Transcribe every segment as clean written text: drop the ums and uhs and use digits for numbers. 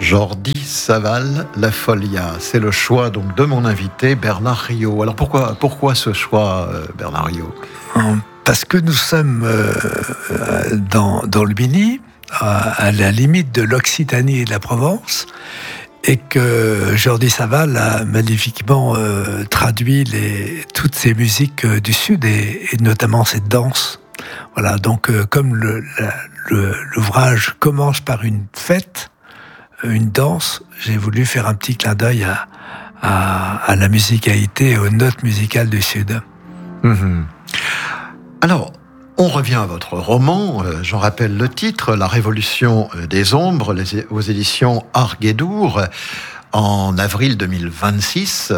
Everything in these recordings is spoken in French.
Jordi Savall, La Folia. C'est le choix donc de mon invité Bernard Riot. Alors pourquoi ce choix, Bernard Riot ? Parce que nous sommes dans le Mini, à la limite de l'Occitanie et de la Provence, et que Jordi Savall a magnifiquement traduit toutes ces musiques du Sud, et notamment cette danse. Voilà, donc comme l'ouvrage commence par une fête, une danse, j'ai voulu faire un petit clin d'œil à la musicalité et aux notes musicales du Sud. Mmh. Alors, on revient à votre roman, j'en rappelle le titre, La Révolution des Ombres, aux éditions Arc-Guédour, en avril 2026.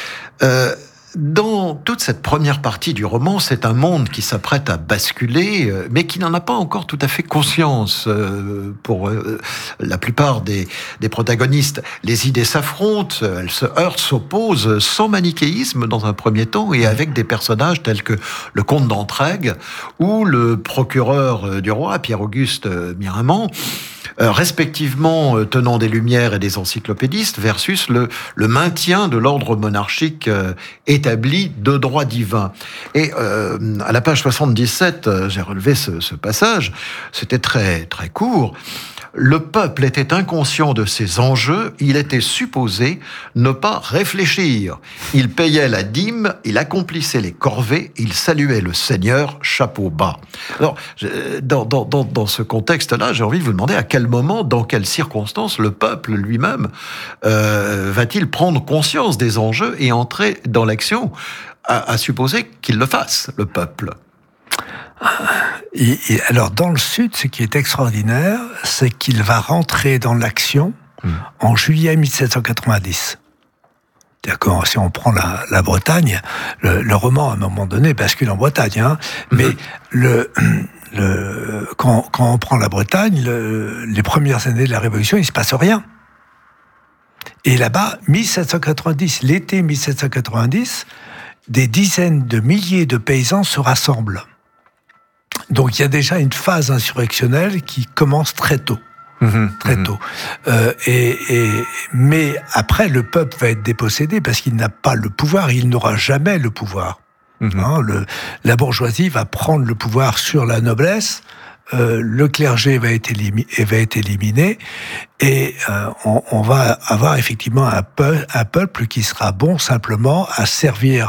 Dans toute cette première partie du roman, c'est un monde qui s'apprête à basculer, mais qui n'en a pas encore tout à fait conscience. Pour la plupart des protagonistes, les idées s'affrontent, elles se heurtent, s'opposent, sans manichéisme dans un premier temps, et avec des personnages tels que le comte d'Entraigues ou le procureur du roi, Pierre-Auguste Miramont, respectivement tenant des Lumières et des encyclopédistes, versus le maintien de l'ordre monarchique établi de droit divin. Et à la page 77, j'ai relevé ce passage, c'était très, très court. Le peuple était inconscient de ses enjeux, il était supposé ne pas réfléchir. Il payait la dîme, il accomplissait les corvées, il saluait le Seigneur, chapeau bas. Alors, dans ce contexte-là, j'ai envie de vous demander à quel moment, dans quelles circonstances, le peuple lui-même va-t-il prendre conscience des enjeux et entrer dans l'action, à supposer qu'il le fasse, le peuple. Alors, dans le Sud, ce qui est extraordinaire, c'est qu'il va rentrer dans l'action en juillet 1790. D'accord, si on prend la Bretagne, le roman, à un moment donné, bascule en Bretagne. Mais quand on prend la Bretagne, les premières années de la Révolution, il ne se passe rien. Et là-bas, 1790, l'été 1790, des dizaines de milliers de paysans se rassemblent. Donc il y a déjà une phase insurrectionnelle qui commence très tôt. Très tôt. Mais après, le peuple va être dépossédé parce qu'il n'a pas le pouvoir, il n'aura jamais le pouvoir. La bourgeoisie va prendre le pouvoir sur la noblesse, le clergé va être éliminé, et on va avoir effectivement un peuple qui sera bon simplement à servir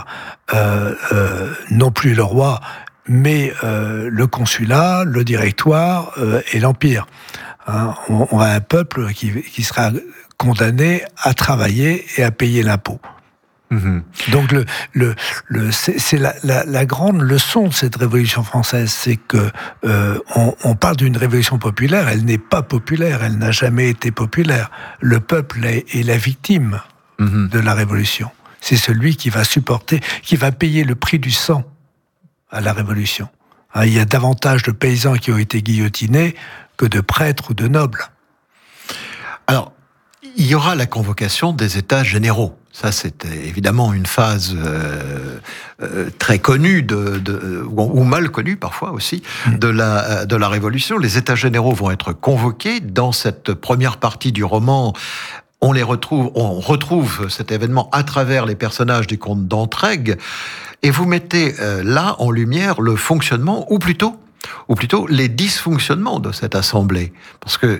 non plus le roi, mais le consulat, le directoire et l'empire. On a un peuple qui sera condamné à travailler et à payer l'impôt. Donc c'est la grande leçon de cette Révolution française, c'est que on parle d'une révolution populaire, elle n'est pas populaire, elle n'a jamais été populaire. Le peuple est la victime de la Révolution. C'est celui qui va supporter, qui va payer le prix du sang à la Révolution. Il y a davantage de paysans qui ont été guillotinés que de prêtres ou de nobles. Alors, il y aura la convocation des États généraux. Ça, c'est évidemment une phase très connue, ou mal connue parfois aussi, de la Révolution. Les États généraux vont être convoqués. Dans cette première partie du roman, on retrouve cet événement à travers les personnages du comte d'Entraigues. Et vous mettez là en lumière le fonctionnement, ou plutôt les dysfonctionnements de cette assemblée, parce que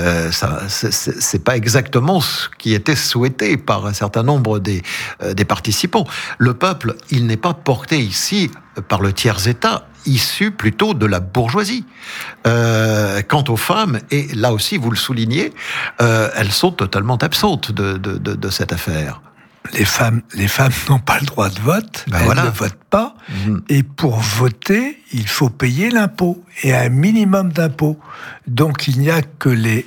c'est pas exactement ce qui était souhaité par un certain nombre des participants. Le peuple, il n'est pas porté ici par le tiers-état, issu plutôt de la bourgeoisie. Quant aux femmes, et là aussi vous le soulignez, elles sont totalement absentes de cette affaire. Les femmes n'ont pas le droit de vote, elles ne votent pas, et pour voter, il faut payer l'impôt, et un minimum d'impôt. Donc il n'y a que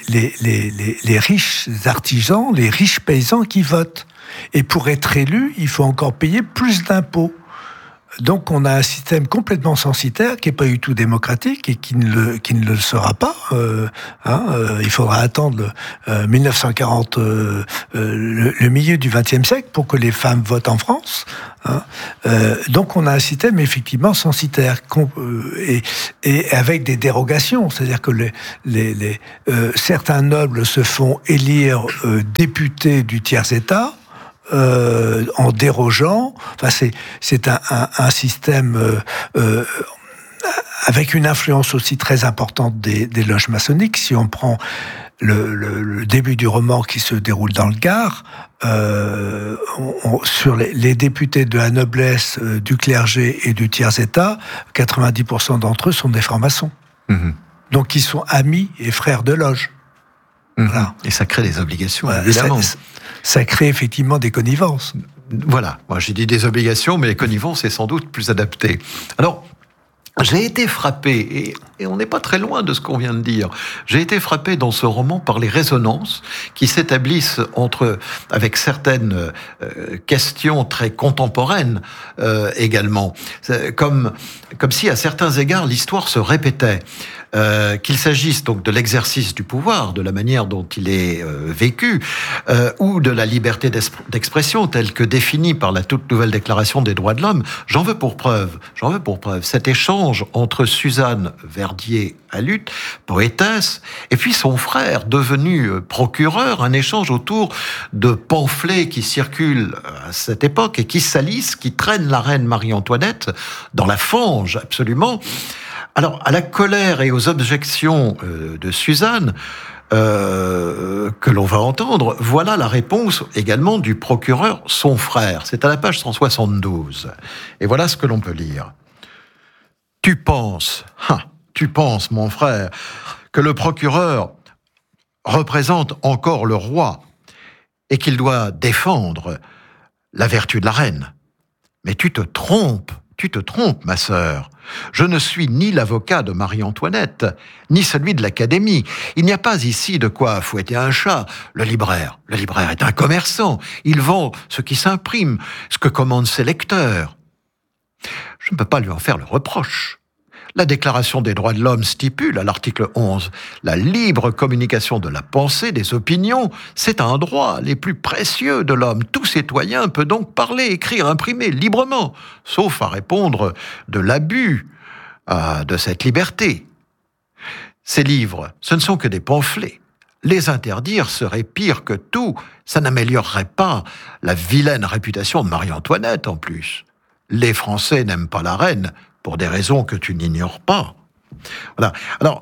les riches artisans, les riches paysans qui votent. Et pour être élu, il faut encore payer plus d'impôts. Donc on a un système complètement censitaire qui n'est pas du tout démocratique et qui ne le sera pas. Il faudra attendre 1940, le milieu du XXe siècle pour que les femmes votent en France. Donc on a un système effectivement censitaire et avec des dérogations, c'est-à-dire que certains nobles se font élire députés du tiers-État. En dérogeant, c'est un système avec une influence aussi très importante des loges maçonniques. Si on prend le début du roman qui se déroule dans le Gard, sur les députés de la noblesse, du clergé et du tiers-État, 90% d'entre eux sont des francs-maçons. Mmh. Donc ils sont amis et frères de loge. Mmh. Voilà. Et ça crée des obligations, évidemment. Ça crée effectivement des connivences. Voilà, moi j'ai dit des obligations, mais les connivences est sans doute plus adapté. Alors, j'ai été frappé, et on n'est pas très loin de ce qu'on vient de dire, j'ai été frappé dans ce roman par les résonances qui s'établissent avec certaines questions très contemporaines également, comme si à certains égards l'histoire se répétait. Qu'il s'agisse donc de l'exercice du pouvoir, de la manière dont il est vécu, ou de la liberté d'expression telle que définie par la toute nouvelle Déclaration des droits de l'homme, j'en veux pour preuve cet échange entre Suzanne Verdier-Halut, poétesse, et puis son frère devenu procureur, un échange autour de pamphlets qui circulent à cette époque et qui salissent, qui traînent la reine Marie-Antoinette dans la fange absolument. Alors, à la colère et aux objections de Suzanne, que l'on va entendre, voilà la réponse également du procureur, son frère. C'est à la page 172. Et voilà ce que l'on peut lire. Tu penses, mon frère, que le procureur représente encore le roi et qu'il doit défendre la vertu de la reine. Mais tu te trompes, ma sœur. Je ne suis ni l'avocat de Marie-Antoinette, ni celui de l'Académie. Il n'y a pas ici de quoi fouetter un chat. Le libraire est un commerçant. Il vend ce qui s'imprime, ce que commandent ses lecteurs. Je ne peux pas lui en faire le reproche. La Déclaration des droits de l'homme stipule à l'article 11 la libre communication de la pensée, des opinions. C'est un droit les plus précieux de l'homme. Tout citoyen peut donc parler, écrire, imprimer librement, sauf à répondre de l'abus de cette liberté. Ces livres, ce ne sont que des pamphlets. Les interdire serait pire que tout. Ça n'améliorerait pas la vilaine réputation de Marie-Antoinette en plus. Les Français n'aiment pas la reine, pour des raisons que tu n'ignores pas. Voilà. Alors,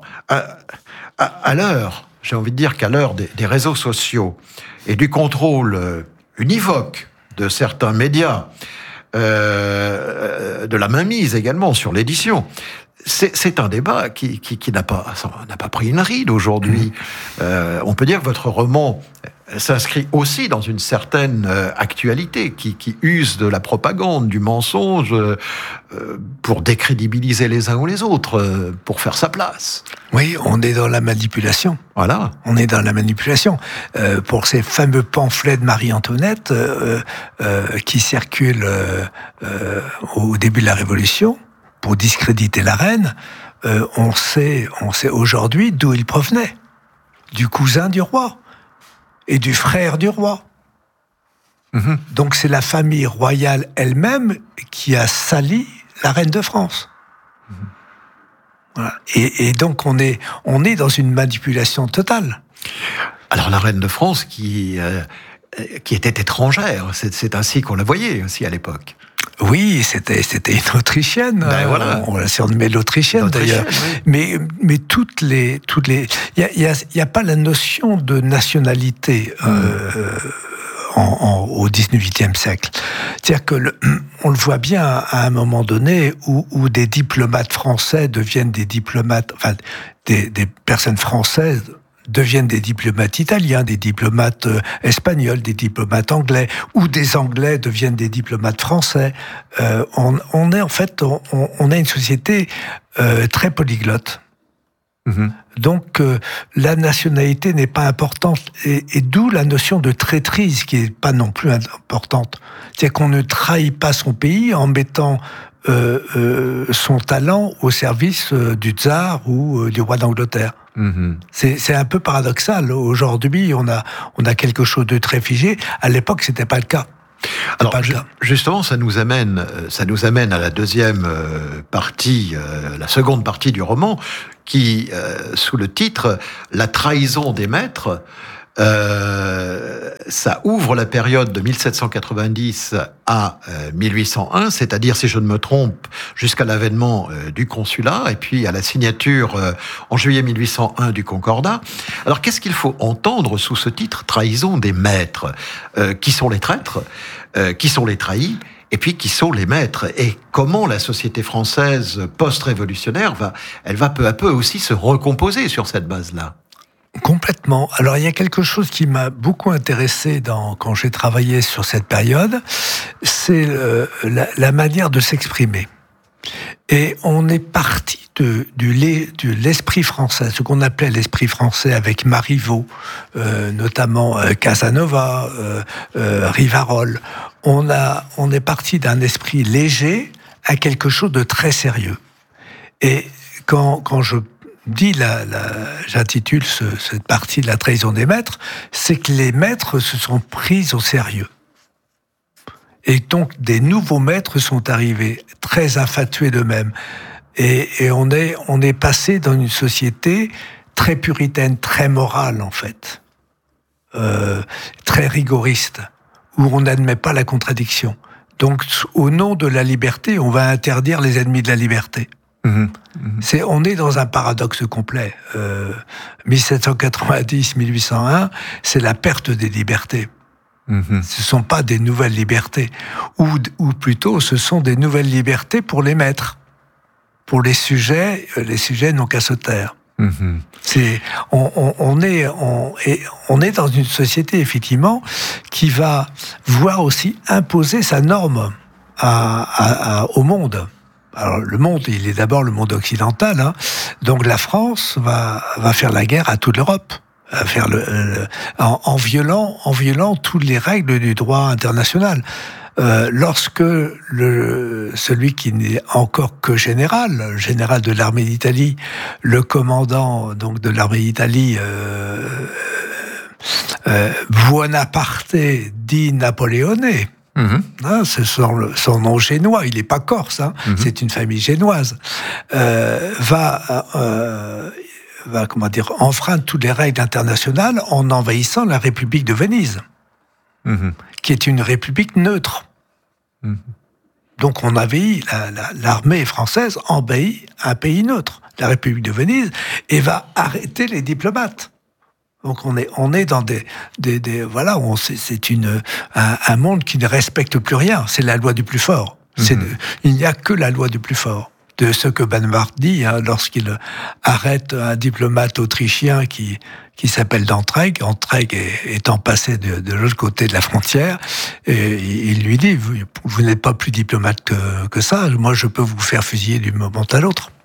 à l'heure, j'ai envie de dire qu'à l'heure des réseaux sociaux et du contrôle univoque de certains médias, de la mainmise également sur l'édition, c'est un débat qui n'a pas pris une ride aujourd'hui. On peut dire que votre roman s'inscrit aussi dans une certaine actualité qui use de la propagande, du mensonge pour décrédibiliser les uns ou les autres, pour faire sa place. Oui, on est dans la manipulation. Voilà. On est dans la manipulation. Pour ces fameux pamphlets de Marie-Antoinette qui circulent au début de la Révolution, pour discréditer la reine, on sait aujourd'hui d'où ils provenaient. Du cousin du roi et du frère du roi. Mmh. Donc c'est la famille royale elle-même qui a sali la reine de France. Mmh. Voilà. Et donc on est dans une manipulation totale. Alors la reine de France qui était étrangère, c'est ainsi qu'on la voyait aussi à l'époque. Oui, c'était une Autrichienne. Ben voilà. On l'a surnommée l'Autrichienne d'ailleurs. Oui. Mais toutes les, il y a pas la notion de nationalité au XIXe siècle. C'est-à-dire que on le voit bien à un moment donné où des diplomates français deviennent des diplomates, enfin des personnes françaises deviennent des diplomates italiens, des diplomates espagnols, des diplomates anglais, ou des Anglais deviennent des diplomates français. On est en fait, on a une société très polyglotte. Mmh. Donc la nationalité n'est pas importante, et d'où la notion de traîtrise qui est pas non plus importante. C'est-à-dire qu'on ne trahit pas son pays en mettant son talent au service du tsar ou du roi d'Angleterre. C'est un peu paradoxal. Aujourd'hui, on a quelque chose de très figé. À l'époque, c'était pas le cas. Alors, justement, ça nous amène à la deuxième partie, la seconde partie du roman, qui, sous le titre « La trahison des maîtres », ça ouvre la période de 1790 à 1801, c'est-à-dire, si je ne me trompe, jusqu'à l'avènement du consulat, et puis à la signature en juillet 1801 du Concordat. Alors, qu'est-ce qu'il faut entendre sous ce titre « Trahison des maîtres » Qui sont les traîtres qui sont les trahis et puis qui sont les maîtres, et comment la société française post-révolutionnaire va peu à peu aussi se recomposer sur cette base-là. Complètement. Alors, il y a quelque chose qui m'a beaucoup intéressé quand j'ai travaillé sur cette période, c'est la manière de s'exprimer. Et on est parti de l'esprit français, ce qu'on appelait l'esprit français avec Marivaux, notamment Casanova, Rivarol. On est parti d'un esprit léger à quelque chose de très sérieux. Et quand je j'intitule cette partie de la trahison des maîtres, c'est que les maîtres se sont pris au sérieux. Et donc, des nouveaux maîtres sont arrivés, très infatués d'eux-mêmes. Et on est passé dans une société très puritaine, très morale, en fait. Très rigoriste, où on n'admet pas la contradiction. Donc, au nom de la liberté, on va interdire les ennemis de la liberté. On est dans un paradoxe complet. 1790-1801, c'est la perte des libertés. Ce ne sont pas des nouvelles libertés. Ou plutôt, ce sont des nouvelles libertés pour les maîtres. Pour les sujets n'ont qu'à se taire. On est dans une société, effectivement, qui va voir aussi imposer sa norme au monde. Alors, le monde, il est d'abord le monde occidental, hein. Donc la France va faire la guerre à toute l'Europe, en violant toutes les règles du droit international. Lorsque celui qui n'est encore que le général de l'armée d'Italie, le commandant donc de l'armée d'Italie, Buonaparte dit Napoléone. C'est son nom génois, il n'est pas corse, hein, c'est une famille génoise, va enfreindre toutes les règles internationales en envahissant la République de Venise, qui est une république neutre. Donc on envahit, l'armée française envahit un pays neutre, la République de Venise, et va arrêter les diplomates. Donc on est dans voilà, c'est un monde qui ne respecte plus rien. C'est la loi du plus fort. Il n'y a que la loi du plus fort. De ce que Bonaparte dit, hein, lorsqu'il arrête un diplomate autrichien qui s'appelle D'Entraigues, étant passé de l'autre côté de la frontière, et il lui dit, vous n'êtes pas plus diplomate que ça, moi je peux vous faire fusiller du moment à l'autre.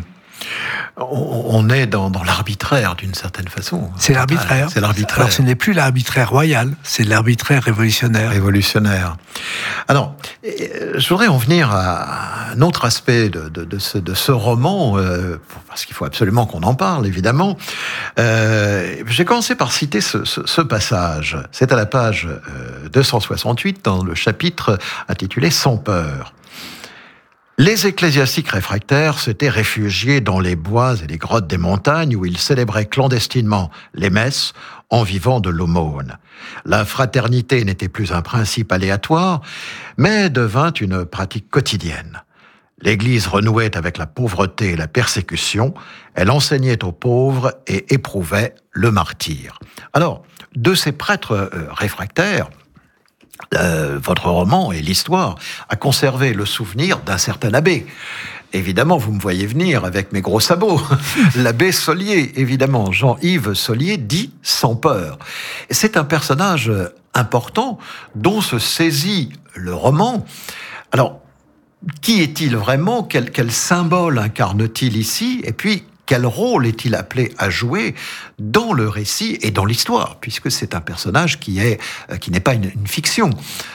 On est dans l'arbitraire d'une certaine façon. C'est l'arbitraire. Alors ce n'est plus l'arbitraire royal, c'est l'arbitraire révolutionnaire. Alors, je voudrais en venir à un autre aspect de ce roman, parce qu'il faut absolument qu'on en parle, évidemment. J'ai commencé par citer ce passage. C'est à la page 268, dans le chapitre intitulé « Sans peur ». Les ecclésiastiques réfractaires s'étaient réfugiés dans les bois et les grottes des montagnes où ils célébraient clandestinement les messes en vivant de l'aumône. La fraternité n'était plus un principe aléatoire, mais devint une pratique quotidienne. L'Église renouait avec la pauvreté et la persécution, elle enseignait aux pauvres et éprouvait le martyre. Alors, de ces prêtres réfractaires, votre roman et l'histoire a conservé le souvenir d'un certain abbé. Évidemment, vous me voyez venir avec mes gros sabots. L'abbé Solier, évidemment, Jean-Yves Solier, dit Sans peur. C'est un personnage important dont se saisit le roman. Alors, qui est-il vraiment ? Quel symbole incarne-t-il ici ? Et puis, quel rôle est-il appelé à jouer dans le récit et dans l'histoire, puisque c'est un personnage qui n'est pas une fiction.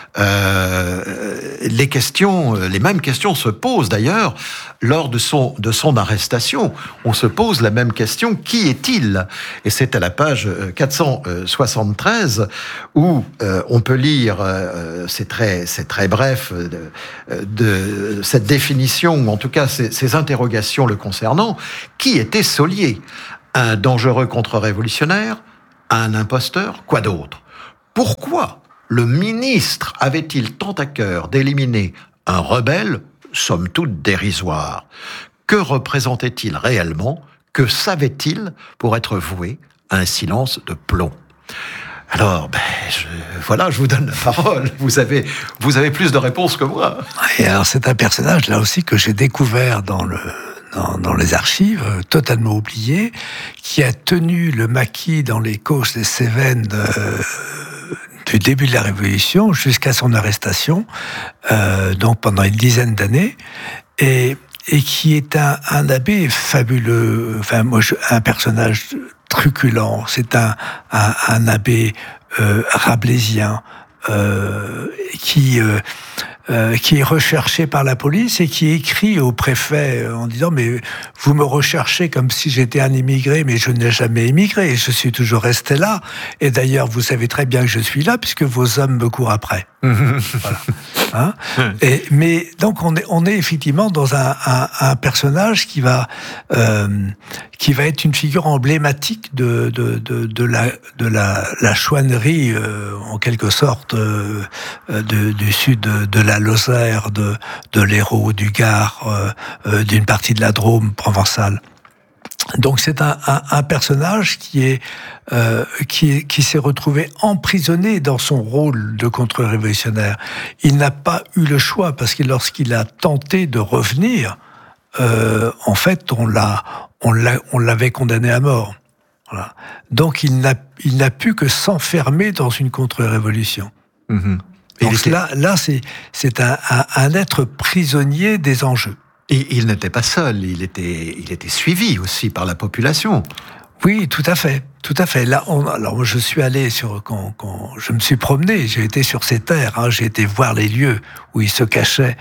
Les mêmes questions se posent d'ailleurs lors de son arrestation. On se pose la même question: qui est-il? Et c'est à la page 473 où on peut lire, c'est très bref, de cette définition, ou en tout cas ces interrogations le concernant. Qui était Sollier? Un dangereux contre-révolutionnaire? Un imposteur? Quoi d'autre? Pourquoi le ministre avait-il tant à cœur d'éliminer un rebelle, somme toute dérisoire? Que représentait-il réellement? Que savait-il pour être voué à un silence de plomb? Alors, je vous donne la parole. Vous avez plus de réponses que moi. Et alors, c'est un personnage, là aussi, que j'ai découvert dans les archives, totalement oublié, qui a tenu le maquis dans les Causses des Cévennes du début de la Révolution jusqu'à son arrestation, donc pendant une dizaine d'années, et qui est un abbé fabuleux, un personnage truculent. C'est un abbé rabelaisien qui est recherché par la police et qui écrit au préfet en disant: mais vous me recherchez comme si j'étais un immigré, mais je n'ai jamais immigré, je suis toujours resté là, et d'ailleurs vous savez très bien que je suis là puisque vos hommes me courent après. Voilà. Hein? Mais donc on est effectivement dans un personnage qui va être une figure emblématique de la chouannerie en quelque sorte du sud de la Lozère, de l'Hérault, du Gard, d'une partie de la Drôme provençale. Donc c'est un personnage qui s'est retrouvé emprisonné dans son rôle de contre-révolutionnaire. Il n'a pas eu le choix, parce que lorsqu'il a tenté de revenir, en fait on l'avait condamné à mort. Voilà. Donc il n'a pu que s'enfermer dans une contre-révolution. Mmh. Donc là c'est un être prisonnier des enjeux. Et il n'était pas seul, il était suivi aussi par la population. Oui, tout à fait. Là, alors je suis allé quand je me suis promené, j'ai été sur ces terres, hein, j'ai été voir les lieux où il se cachait,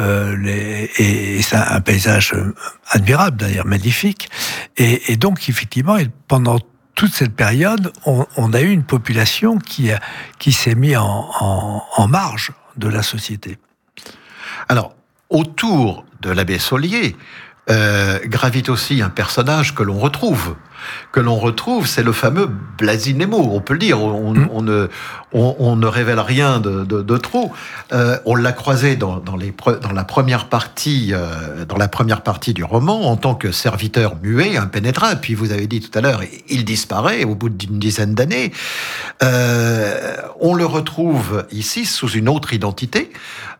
et c'est un paysage admirable d'ailleurs, magnifique. Et donc effectivement, pendant toute cette période, on a eu une population qui s'est mise en marge de la société. Alors, autour de l'abbé Sollier gravite aussi un personnage que l'on retrouve, c'est le fameux Blaise Nemo. On peut le dire, on ne révèle rien de trop. On l'a croisé dans la première partie du roman en tant que serviteur muet, impénétrable. Puis vous avez dit tout à l'heure, il disparaît au bout d'une dizaine d'années. On le retrouve ici sous une autre identité.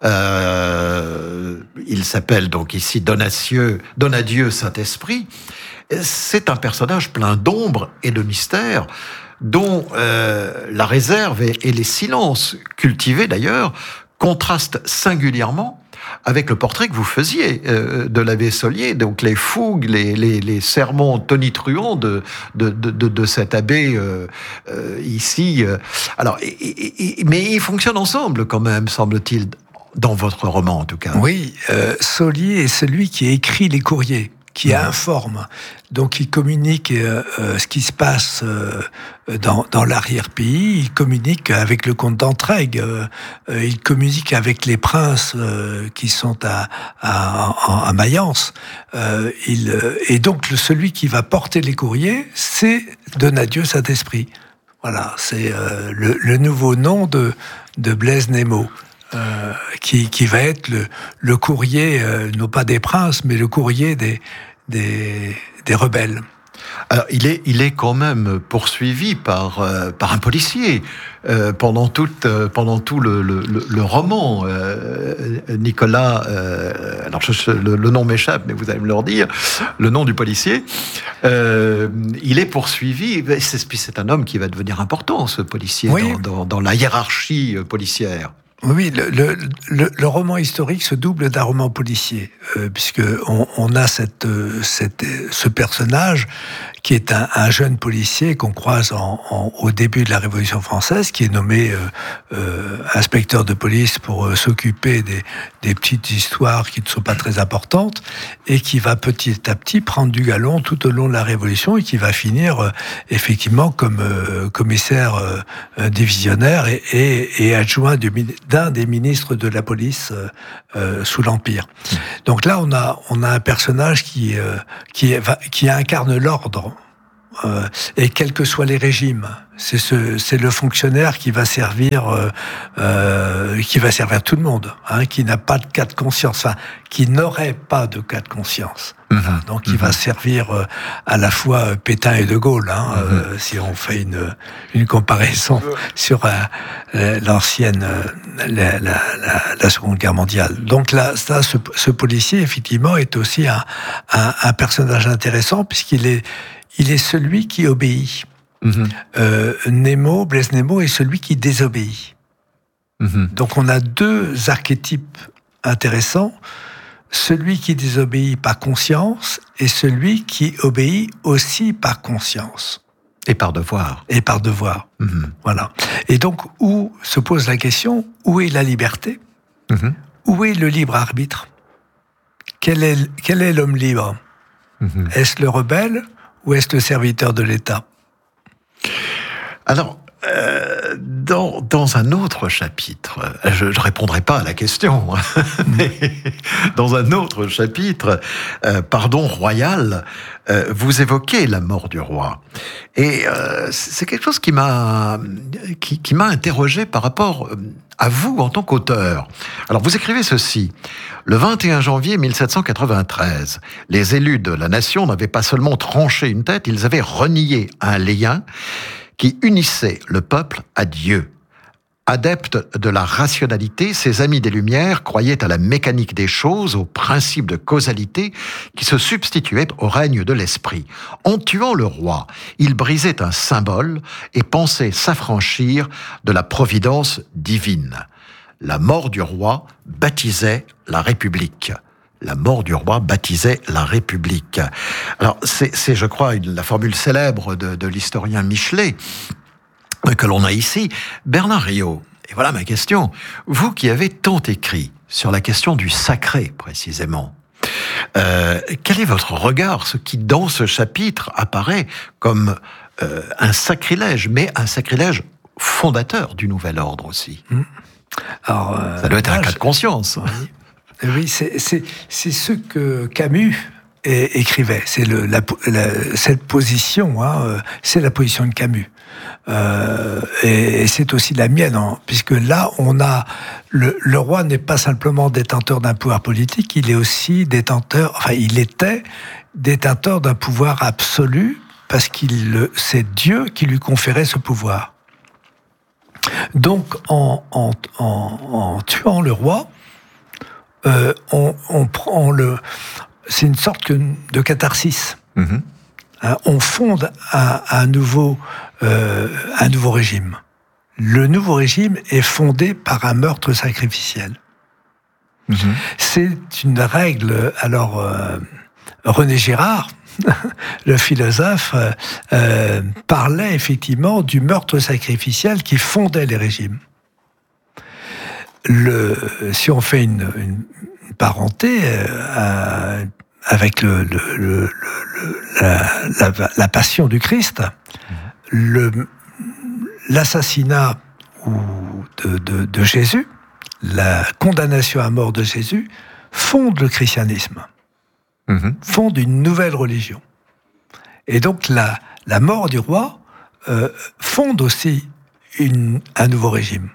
Il s'appelle donc ici Donadieu Saint-Esprit. C'est un personnage plein d'ombre et de mystère, dont la réserve et les silences, cultivés d'ailleurs, contrastent singulièrement avec le portrait que vous faisiez de l'abbé Sollier, donc les fougues, les sermons tonitruants de cet abbé ici. Alors, mais ils fonctionnent ensemble quand même, semble-t-il, dans votre roman en tout cas. Oui, Sollier est celui qui écrit les courriers, qui informe. Donc il communique ce qui se passe dans l'arrière-pays, il communique avec le comte d'Entraigues, il communique avec les princes qui sont à Mayence. Et donc celui qui va porter les courriers, c'est Donadieu Saint-Esprit. Voilà, c'est le nouveau nom de Blaise Nemo. Qui va être le courrier, non pas des princes, mais le courrier des rebelles. Alors, il est quand même poursuivi par un policier pendant tout le roman. Nicolas, alors le nom m'échappe, mais vous allez me le redire, le nom du policier. Il est poursuivi. C'est un homme qui va devenir important, ce policier, oui, dans la hiérarchie policière. Oui, le roman historique se double d'un roman policier, puisque on a ce personnage qui est un jeune policier qu'on croise au début de la Révolution française, qui est nommé inspecteur de police pour s'occuper des petites histoires qui ne sont pas très importantes, et qui va petit à petit prendre du galon tout au long de la Révolution, et qui va finir effectivement comme commissaire divisionnaire et adjoint d'un des ministres de la police sous l'Empire. Donc là, on a un personnage qui incarne l'ordre, et quels que soient les régimes. C'est le fonctionnaire qui va servir tout le monde, qui n'a pas de cas de conscience, qui n'aurait pas de cas de conscience. Donc il va servir à la fois Pétain et De Gaulle, si on fait une comparaison sur l'ancienne, la Seconde Guerre mondiale. Donc là, ce policier effectivement est aussi un personnage intéressant, puisqu'il est celui qui obéit. Blaise Nemo est celui qui désobéit. Donc on a deux archétypes intéressants, celui qui désobéit par conscience et celui qui obéit aussi par conscience. Et par devoir. Voilà. Et donc, où se pose la question, où est la liberté ? Où est le libre arbitre ? Quel est l'homme libre ? Est-ce le rebelle ou est-ce le serviteur de l'État ? Alors, dans un autre chapitre, je ne répondrai pas à la question, mais dans un autre chapitre, Pardon royal, vous évoquez la mort du roi. Et c'est quelque chose qui m'a interrogé par rapport à vous en tant qu'auteur. Alors, vous écrivez ceci. Le 21 janvier 1793, les élus de la nation n'avaient pas seulement tranché une tête, ils avaient renié un lien qui unissait le peuple à Dieu. Adeptes de la rationalité, ces amis des Lumières croyaient à la mécanique des choses, au principe de causalité qui se substituait au règne de l'esprit. En tuant le roi, ils brisaient un symbole et pensaient s'affranchir de la providence divine. La mort du roi baptisait la République. La mort du roi baptisait la République. Alors, c'est je crois, la formule célèbre de l'historien Michelet que l'on a ici. Bernard Riot, et voilà ma question. Vous qui avez tant écrit sur la question du sacré, précisément, quel est votre regard, ce qui, dans ce chapitre, apparaît comme un sacrilège, mais un sacrilège fondateur du nouvel ordre aussi. Alors, ça doit être un cas de conscience. Oui, c'est ce que Camus écrivait. C'est cette position, c'est la position de Camus. Et c'est aussi la mienne, puisque là, on a le roi n'est pas simplement détenteur d'un pouvoir politique, il est aussi il était détenteur d'un pouvoir absolu, parce c'est Dieu qui lui conférait ce pouvoir. Donc, en tuant le roi, on prend c'est une sorte de catharsis. On fonde un nouveau régime. Le nouveau régime est fondé par un meurtre sacrificiel. C'est une règle. Alors, René Girard, le philosophe, parlait effectivement du meurtre sacrificiel qui fondait les régimes. Si on fait une parenté avec la passion du Christ, l'assassinat de Jésus, la condamnation à mort de Jésus, fonde le christianisme, fonde une nouvelle religion. Et donc la mort du roi fonde aussi un nouveau régime.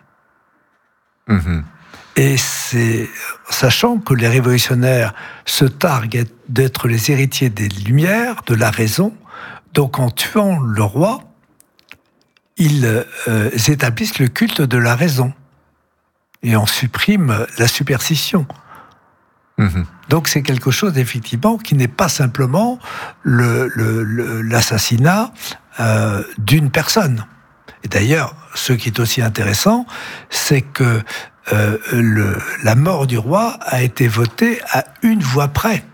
Et c'est sachant que les révolutionnaires se targuent d'être les héritiers des Lumières, de la raison, donc en tuant le roi, ils établissent le culte de la raison et on supprime la superstition. Donc c'est quelque chose effectivement qui n'est pas simplement l'assassinat d'une personne. Et d'ailleurs, ce qui est aussi intéressant, c'est que la mort du roi a été votée à une voix près.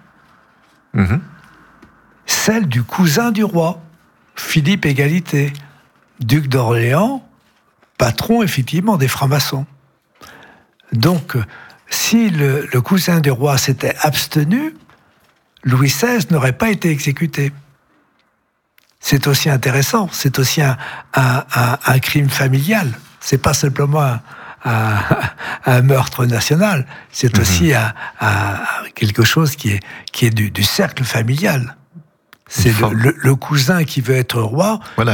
Celle du cousin du roi, Philippe Égalité, duc d'Orléans, patron effectivement des francs-maçons. Donc, si le cousin du roi s'était abstenu, Louis XVI n'aurait pas été exécuté. C'est aussi intéressant, c'est aussi un crime familial. C'est pas simplement un meurtre national, c'est aussi quelque chose qui est du cercle familial. C'est le cousin qui veut être roi, voilà,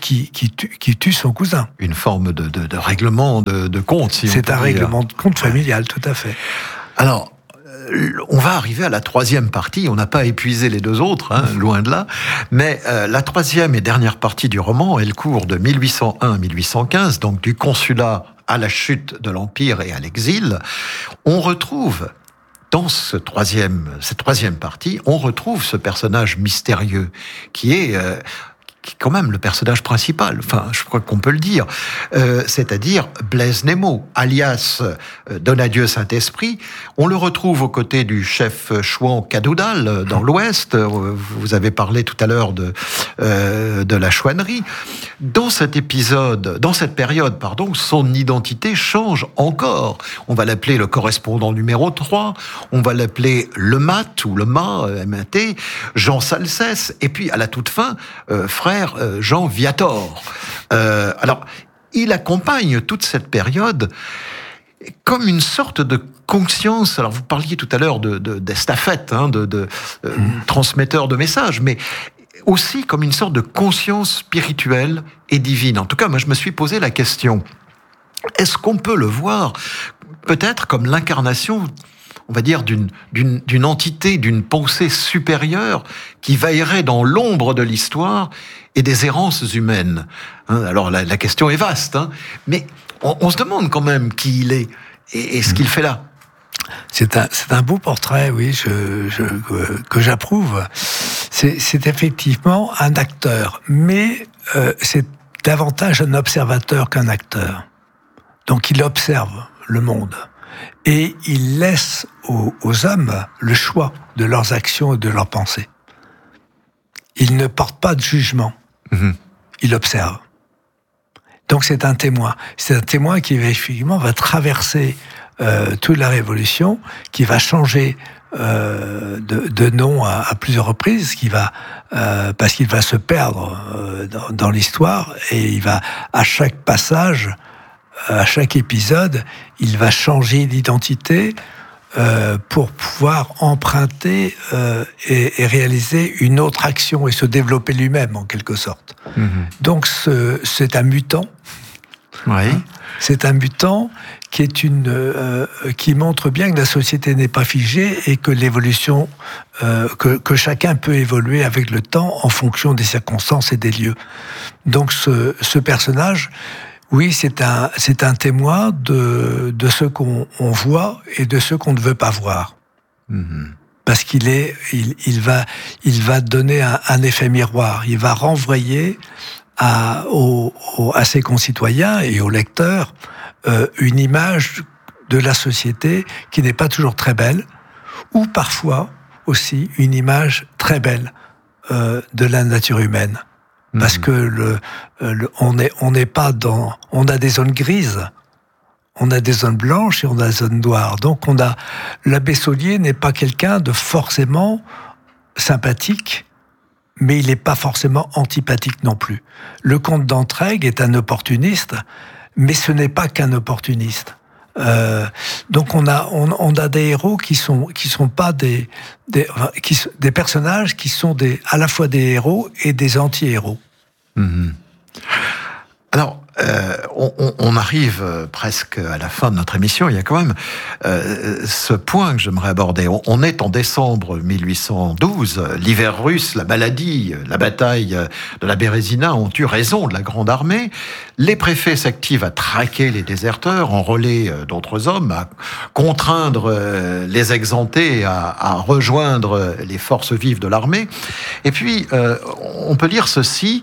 qui tue son cousin. Une forme de règlement de compte, si on peut dire. C'est un règlement de compte familial, tout à fait. Alors, on va arriver à la troisième partie. On n'a pas épuisé les deux autres, loin de là. Mais la troisième et dernière partie du roman, elle court de 1801 à 1815, donc du consulat à la chute de l'Empire et à l'exil. On retrouve, dans cette troisième partie, on retrouve ce personnage mystérieux qui est quand même le personnage principal, enfin, je crois qu'on peut le dire, c'est-à-dire Blaise Nemo, alias Donadieu Saint-Esprit. On le retrouve aux côtés du chef Chouan Cadoudal dans l'Ouest. Vous avez parlé tout à l'heure de la chouannerie. Dans cette période, son identité change encore. On va l'appeler le correspondant numéro 3, on va l'appeler le Mat ou le Ma, M-A-T, Jean Salcès, et puis à la toute fin, frère Jean Viator. Alors, il accompagne toute cette période comme une sorte de conscience. Alors, vous parliez tout à l'heure d'estafette, de transmetteur de messages, mais aussi comme une sorte de conscience spirituelle et divine. En tout cas, moi, je me suis posé la question, est-ce qu'on peut le voir peut-être comme l'incarnation, on va dire, d'une entité, d'une pensée supérieure qui veillerait dans l'ombre de l'histoire et des errances humaines. Alors la question est vaste, mais on se demande quand même qui il est et ce qu'il fait là. C'est un beau portrait, oui, que j'approuve. C'est effectivement un acteur, mais c'est davantage un observateur qu'un acteur. Donc il observe le monde. Et il laisse aux hommes le choix de leurs actions et de leurs pensées. Il ne porte pas de jugement. Il observe. Donc c'est un témoin. C'est un témoin qui effectivement va traverser toute la Révolution, qui va changer de nom à plusieurs reprises, parce qu'il va se perdre dans l'histoire, et il va, à chaque passage, à chaque épisode, il va changer d'identité pour pouvoir emprunter et réaliser une autre action et se développer lui-même, en quelque sorte. Donc c'est un mutant. Oui. C'est un mutant qui montre bien que la société n'est pas figée et que l'évolution, que chacun peut évoluer avec le temps en fonction des circonstances et des lieux. Donc ce personnage, oui, c'est un témoin de ce qu'on voit et de ce qu'on ne veut pas voir. Parce qu'il va donner un effet miroir. Il va renvoyer à ses concitoyens et aux lecteurs une image de la société qui n'est pas toujours très belle, ou parfois aussi une image très belle de la nature humaine. Parce que on n'est pas on a des zones grises, on a des zones blanches et on a des zones noires. Donc l'abbé Saulier n'est pas quelqu'un de forcément sympathique, mais il n'est pas forcément antipathique non plus. Le comte d'Entraigues est un opportuniste, mais ce n'est pas qu'un opportuniste. Donc on a des héros qui sont pas des personnages qui sont à la fois des héros et des anti-héros. Alors, on arrive presque à la fin de notre émission. Il y a quand même ce point que j'aimerais aborder. On est en décembre 1812. L'hiver russe, la maladie, la bataille de la Bérésina ont eu raison de la Grande Armée. Les préfets s'activent à traquer les déserteurs, enrôler d'autres hommes, à contraindre les exemptés à rejoindre les forces vives de l'armée. Et puis, on peut lire ceci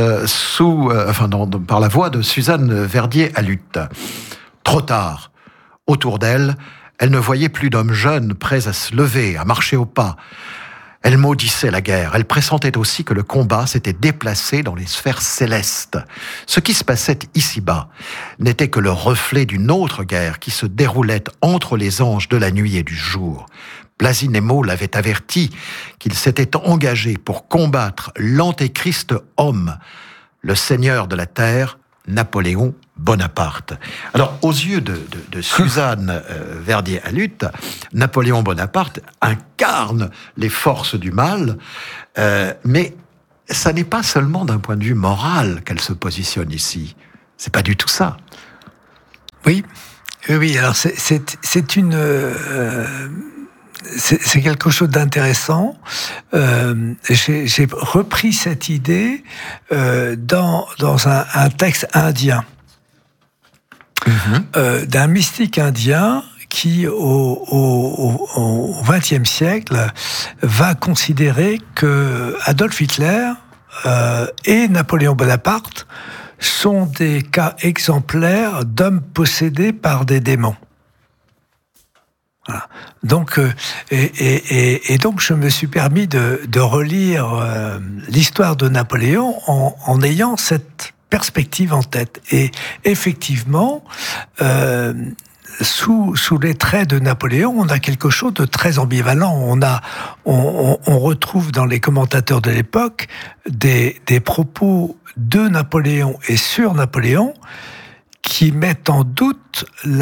par la voix de Suzanne Verdier à Lutte. Trop tard. Autour d'elle, elle ne voyait plus d'hommes jeunes prêts à se lever, à marcher au pas. Elle maudissait la guerre. Elle pressentait aussi que le combat s'était déplacé dans les sphères célestes. Ce qui se passait ici-bas n'était que le reflet d'une autre guerre qui se déroulait entre les anges de la nuit et du jour. Blasinemo l'avait averti qu'il s'était engagé pour combattre l'antéchrist homme, le seigneur de la terre, Napoléon Bonaparte. Alors, aux yeux de Suzanne Verdier-Halut, Napoléon Bonaparte incarne les forces du mal, mais ça n'est pas seulement d'un point de vue moral qu'elle se positionne ici. C'est pas du tout ça. Oui. Alors c'est quelque chose d'intéressant. J'ai repris cette idée dans un texte indien, d'un mystique indien qui, au XXe siècle, va considérer que Adolf Hitler et Napoléon Bonaparte sont des cas exemplaires d'hommes possédés par des démons. Voilà. Donc, donc, je me suis permis de relire l'histoire de Napoléon en ayant cette perspective en tête. Et effectivement, sous les traits de Napoléon, on a quelque chose de très ambivalent. On retrouve dans les commentateurs de l'époque des propos de Napoléon et sur Napoléon qui mettent en doute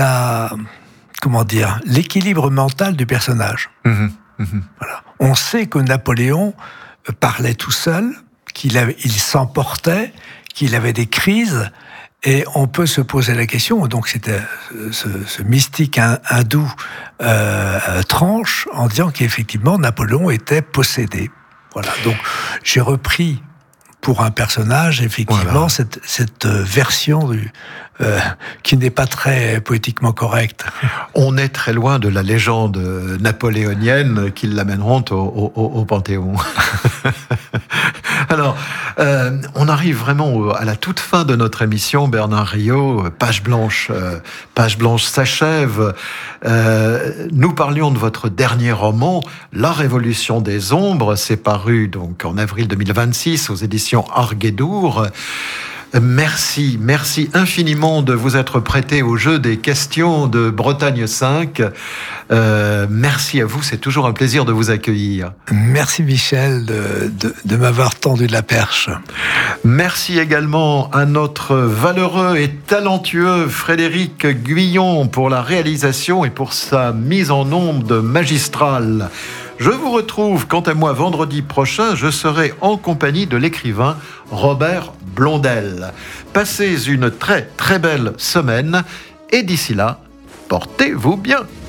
l'équilibre mental du personnage. Voilà. On sait que Napoléon parlait tout seul, il s'emportait, qu'il avait des crises, et on peut se poser la question, donc c'était ce mystique hindou tranche en disant qu'effectivement Napoléon était possédé. Voilà. Donc j'ai repris pour un personnage, effectivement, voilà, cette version qui n'est pas très poétiquement correcte. On est très loin de la légende napoléonienne qui l'amèneront au Panthéon. Alors, on arrive vraiment à la toute fin de notre émission, Bernard Riot. Page blanche s'achève. Nous parlions de votre dernier roman, La Révolution des Ombres. C'est paru donc en avril 2026 aux éditions Arguedour. Merci infiniment de vous être prêté au jeu des questions de Bretagne 5. Merci à vous, c'est toujours un plaisir de vous accueillir. Merci Michel de m'avoir tendu la perche. Merci également à notre valeureux et talentueux Frédéric Guyon pour la réalisation et pour sa mise en onde magistrale. Je vous retrouve, quant à moi, vendredi prochain. Je serai en compagnie de l'écrivain Robert Blondel. Passez une très très belle semaine et d'ici là, portez-vous bien.